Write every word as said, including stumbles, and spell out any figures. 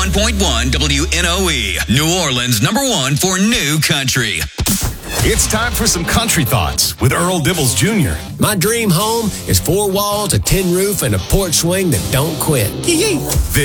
one point one W N O E, New Orleans number one for new country. It's time for some country thoughts with Earl Dibbles Junior My dream home is four walls, a tin roof, and a porch swing that don't quit. This